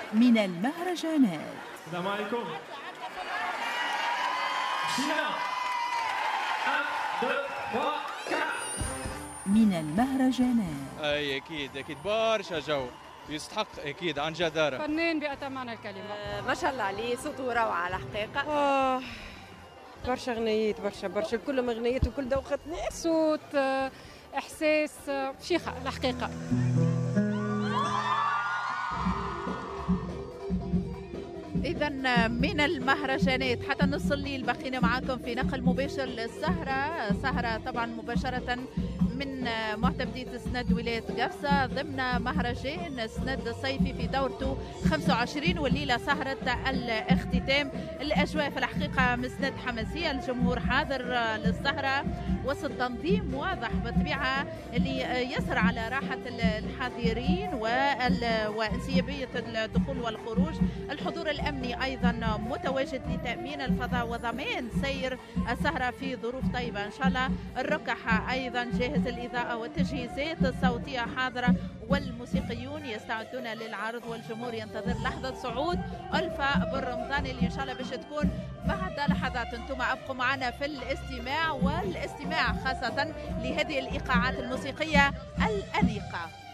من المهرجانات. السلام عليكم. من المهرجانات. اي اكيد برشا جو يستحق اكيد عن جدارة. فنان بأتم معنى الكلمة. ما شاء الله عليه، صوته روعة على الحقيقة. برشا غنيات، برشا كلهم غنيات وكل دوختني. صوت، إحساس، شيخة الحقيقة. إذا من المهرجانات حتى نص الليل بقينا معاكم في نقل مباشر للسهرة، سهرة طبعا مباشرة من معتمدية سند ولاية قفصة ضمن مهرجان سند الصيفي في دورته 25، والليلة سهرة الاختتام. الأجواء في الحقيقة مسند حماسية، الجمهور حاضر للسهرة وسط تنظيم واضح بالطبيعة اللي يسر على راحة الحاضرين وانسيابية الدخول والخروج. الحضور الأمني أيضا متواجد لتأمين الفضاء وضمان سير السهرة في ظروف طيبة إن شاء الله. الركحة أيضا جاهز، الإضاءة والتجهيزات الصوتية حاضرة، والموسيقيون يستعدون للعرض، والجمهور ينتظر لحظة صعود ألفا بالرمضان اللي إن شاء الله باش تكون بعد لحظات. انتم أبقوا معنا في الاستماع خاصة لهذه الإيقاعات الموسيقية الأنيقة.